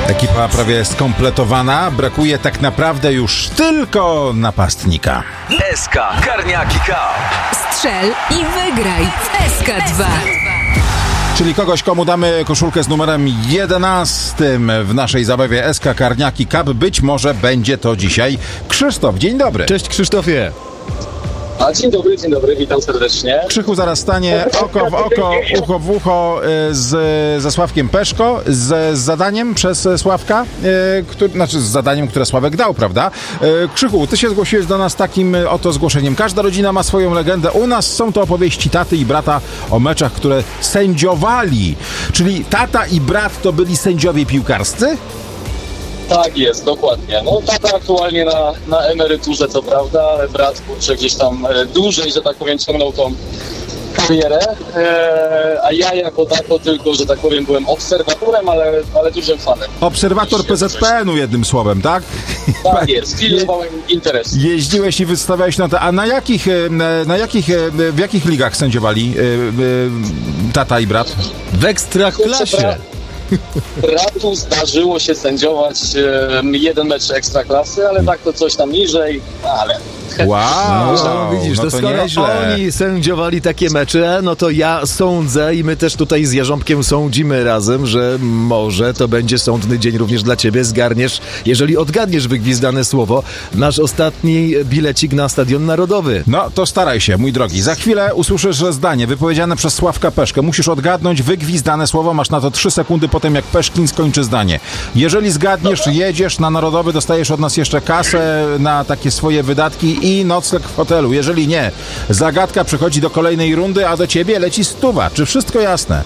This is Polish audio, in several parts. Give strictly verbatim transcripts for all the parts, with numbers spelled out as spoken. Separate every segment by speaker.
Speaker 1: Ekipa prawie skompletowana, brakuje tak naprawdę już tylko napastnika.
Speaker 2: S K Karniaki Cup.
Speaker 3: Strzel i wygraj w S K dwa.
Speaker 1: Czyli kogoś, komu damy koszulkę z numerem jedenastym w naszej zabawie S K Karniaki Cup. Być może będzie to dzisiaj Krzysztof. Dzień dobry.
Speaker 4: Cześć Krzysztofie.
Speaker 5: A dzień dobry, dzień dobry, witam serdecznie.
Speaker 1: Krzychu zaraz stanie oko w oko, ucho w ucho z, ze Sławkiem Peszko, z, z zadaniem przez Sławka, który, znaczy z zadaniem, które Sławek dał, prawda? Krzychu, ty się zgłosiłeś do nas takim oto zgłoszeniem. Każda rodzina ma swoją legendę. U nas są to opowieści taty i brata o meczach, które sędziowali. Czyli tata i brat to byli sędziowie piłkarscy?
Speaker 5: Tak jest, dokładnie. No tata aktualnie na, na emeryturze, co prawda, ale brat kurczę gdzieś tam e, dłużej, że tak powiem, ciągnął tą karierę, e, a ja jako tako tylko, że tak powiem, byłem obserwatorem, ale, ale dużym fanem.
Speaker 1: Obserwator P Z P N-u jednym słowem, tak?
Speaker 5: Tak jest, pilnowałem interesu.
Speaker 1: Jeździłeś i wystawiałeś na te... A na jakich, na jakich, w jakich ligach sędziowali tata i brat?
Speaker 4: W Ekstraklasie.
Speaker 5: Bratu zdarzyło się sędziować e, jeden mecz Ekstraklasy, ale tak to coś tam niżej, ale...
Speaker 1: Wow,
Speaker 4: no, widzisz,
Speaker 1: no
Speaker 4: to,
Speaker 1: to
Speaker 4: skoro
Speaker 1: nieźle.
Speaker 4: oni sędziowali takie mecze, no to ja sądzę i my też tutaj z Jarząbkiem sądzimy razem, że może to będzie sądny dzień również dla ciebie. Zgarniesz, jeżeli odgadniesz wygwizdane słowo, nasz ostatni bilecik na Stadion Narodowy.
Speaker 1: No to staraj się, mój drogi. Za chwilę usłyszysz zdanie wypowiedziane przez Sławka Peszkę. Musisz odgadnąć wygwizdane słowo, masz na to trzy sekundy po tym, jak Peszkin skończy zdanie. Jeżeli zgadniesz, jedziesz na Narodowy, dostajesz od nas jeszcze kasę na takie swoje wydatki i nocleg w hotelu. Jeżeli nie, zagadka przechodzi do kolejnej rundy, a do ciebie leci stuwa. Czy wszystko jasne?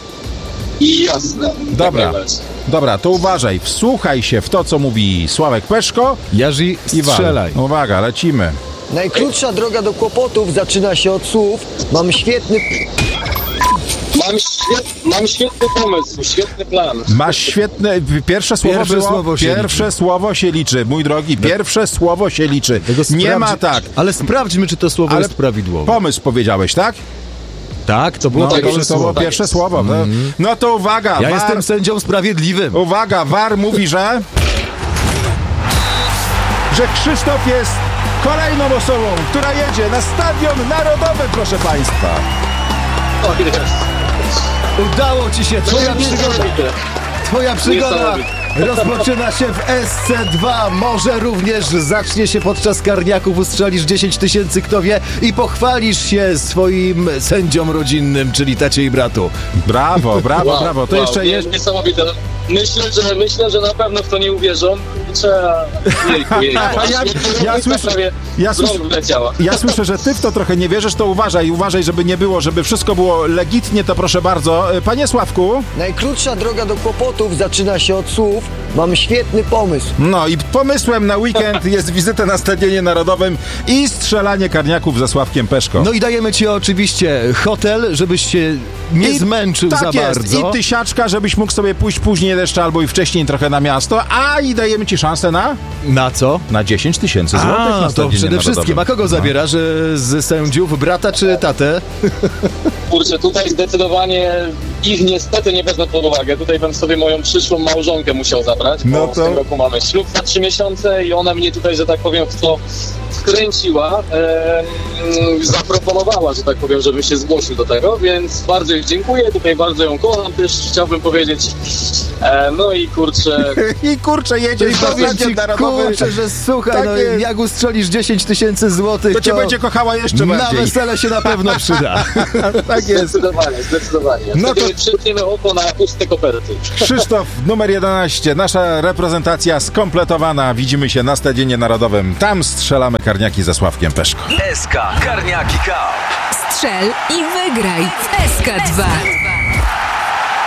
Speaker 5: Jasne.
Speaker 1: Dobra, dobra, to uważaj. Wsłuchaj się w to, co mówi Sławek Peszko.
Speaker 4: Jarzy,
Speaker 1: I
Speaker 4: strzelaj.
Speaker 1: wal. Uwaga, lecimy.
Speaker 6: Najkrótsza droga do kłopotów zaczyna się od słów. Mam świetny...
Speaker 5: Mam, świet, mam świetny pomysł, świetny plan.
Speaker 1: Masz świetne... Pierwsze słowo
Speaker 4: Pierwsze
Speaker 1: było...
Speaker 4: słowo się
Speaker 1: Pierwsze
Speaker 4: liczy.
Speaker 1: słowo się liczy, mój drogi. Pierwsze słowo się liczy.
Speaker 4: Tego
Speaker 1: Nie
Speaker 4: sprawdzi-
Speaker 1: ma tak.
Speaker 4: Ale sprawdźmy, czy to słowo
Speaker 1: Ale
Speaker 4: jest prawidłowe.
Speaker 1: Pomysł powiedziałeś, tak?
Speaker 4: Tak, to było
Speaker 1: No,
Speaker 4: pierwsze
Speaker 1: to
Speaker 4: słowo.
Speaker 1: było pierwsze słowo. No, no to uwaga.
Speaker 4: Ja
Speaker 1: war,
Speaker 4: jestem sędzią sprawiedliwym.
Speaker 1: Uwaga, war mówi, że... że Krzysztof jest kolejną osobą, która jedzie na Stadion Narodowy, proszę państwa.
Speaker 5: O, jest.
Speaker 4: Udało ci się, twoja przygoda.
Speaker 5: Niesamowite.
Speaker 4: Twoja przygoda
Speaker 5: Niesamowite.
Speaker 4: rozpoczyna się w S C dwa. Może również zacznie się podczas karniaków, ustrzelisz dziesięć tysięcy, kto wie, i pochwalisz się swoim sędziom rodzinnym, czyli tacie i bratu.
Speaker 1: Brawo, brawo,
Speaker 5: Wow,
Speaker 1: brawo. To
Speaker 5: wow,
Speaker 1: jeszcze
Speaker 5: nie-
Speaker 1: jest...
Speaker 5: Niesamowite. Myślę, że myślę, że na pewno w to nie uwierzą. Trzeba... Jejku, jejku.
Speaker 1: A ja- ja słyszę-
Speaker 5: Prawie
Speaker 1: ja
Speaker 5: z
Speaker 1: słyszę-
Speaker 5: rąk wleciała.
Speaker 1: Ja słyszę, że ty w to trochę nie wierzysz, to uważaj, uważaj, żeby nie było, żeby wszystko było legitnie, to proszę bardzo. Panie Sławku,
Speaker 6: Najkrótsza droga do kłopotów zaczyna się od słów. Mam świetny pomysł.
Speaker 1: no i pomysłem na weekend jest wizyta na Stadionie Narodowym i strzelanie karniaków ze Sławkiem Peszko.
Speaker 4: No i dajemy ci oczywiście hotel, żebyś się nie
Speaker 1: I
Speaker 4: zmęczył
Speaker 1: tak
Speaker 4: za
Speaker 1: jest.
Speaker 4: bardzo.
Speaker 1: I tysiaczka, żebyś mógł sobie pójść później jeszcze albo i wcześniej trochę na miasto, a i dajemy ci szansę na,
Speaker 4: Na co?
Speaker 1: na dziesięć tysięcy złotych na
Speaker 4: A, to
Speaker 1: Stadionie
Speaker 4: przede
Speaker 1: Narodowym.
Speaker 4: wszystkim. A kogo zabierasz? No. Z sędziów? Brata czy tatę?
Speaker 5: Kurczę, tutaj zdecydowanie ich niestety nie wezmę pod uwagę. Tutaj bym sobie moją przyszłą małżonkę musiał zabrać, bo
Speaker 1: No
Speaker 5: w
Speaker 1: to-
Speaker 5: tym roku mamy ślub za trzy miesiące i ona mnie tutaj, że tak powiem, w to wkręciła, e, zaproponowała, że tak powiem, żebym się zgłosił do tego, więc bardzo jej dziękuję, tutaj bardzo ją kocham, też chciałbym powiedzieć. E, no i kurczę,
Speaker 1: I kurczę,
Speaker 4: I
Speaker 1: jedziesz na
Speaker 4: powiem
Speaker 1: Stadion
Speaker 4: ci,
Speaker 1: Narodowy.
Speaker 4: kurczę, że słuchaj,
Speaker 1: Tak
Speaker 4: no
Speaker 1: jest.
Speaker 4: jak ustrzelisz dziesięć tysięcy złotych,
Speaker 1: To cię będzie kochała jeszcze
Speaker 4: na
Speaker 1: bardziej.
Speaker 4: wesele się na pewno przyda.
Speaker 1: Tak jest.
Speaker 5: zdecydowanie, zdecydowanie.
Speaker 1: No
Speaker 5: Wtedy
Speaker 1: to-
Speaker 5: przytniemy oko na puste koperty.
Speaker 1: Krzysztof, numer jedenaście. Nasza reprezentacja skompletowana. Widzimy się na Stadionie Narodowym. Tam strzelamy karniaki ze Sławkiem Peszko.
Speaker 2: S K Karniaki Cup.
Speaker 3: Strzel i wygraj w S K dwa.